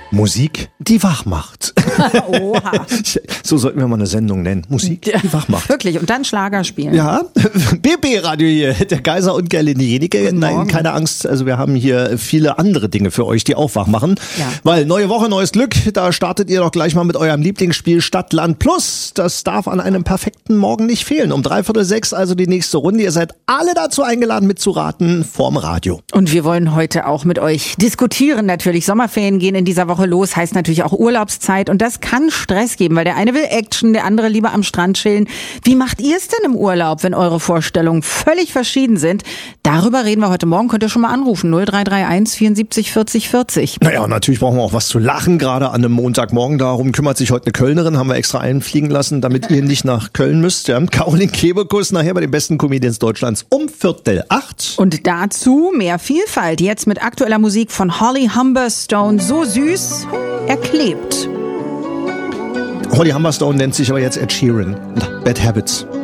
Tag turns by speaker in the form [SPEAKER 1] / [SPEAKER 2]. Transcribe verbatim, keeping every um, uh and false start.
[SPEAKER 1] Musik, die wach macht.
[SPEAKER 2] Oha.
[SPEAKER 1] So sollten wir mal eine Sendung nennen. Musik, die wach macht.
[SPEAKER 2] Wirklich, und dann Schlager spielen.
[SPEAKER 1] Ja, B B-Radio hier, der Kaiser und Gerlinde Jenike. Nein, keine Angst, also wir haben hier viele andere Dinge für euch, die auch wach machen.
[SPEAKER 2] Ja.
[SPEAKER 1] Weil neue Woche, neues Glück, da startet ihr doch gleich mal mit eurem Lieblingsspiel Stadt, Land, Plus. Das darf an einem perfekten Morgen nicht fehlen. Um dreiviertel sechs also die nächste Runde. Ihr seid alle dazu eingeladen mitzuraten vorm Radio.
[SPEAKER 2] Und wir wollen heute auch mit euch diskutieren natürlich. Sommerferien gehen in dieser Woche los, heißt natürlich auch Urlaubszeit. Und das kann Stress geben, weil der eine will Action, der andere lieber am Strand chillen. Wie macht ihr es denn im Urlaub, wenn eure Vorstellungen völlig verschieden sind? Darüber reden wir heute Morgen. Könnt ihr schon mal anrufen. null drei drei eins vierundsiebzig vierzig vierzig.
[SPEAKER 1] Naja, natürlich brauchen wir auch was zu lachen, gerade an einem Montagmorgen. Darum kümmert sich heute eine Kölnerin, haben wir extra einfliegen lassen, damit ihr nicht nach Köln müsst. Ja, Caroline Kebekus nachher bei den besten Comedians Deutschlands um Viertel acht.
[SPEAKER 2] Und dazu mehr Vielfalt. Jetzt mit aktueller Musik von Holly Humberstone. So süß, er klebt.
[SPEAKER 1] Holly Humberstone nennt sich aber jetzt Ed Sheeran. Bad Habits.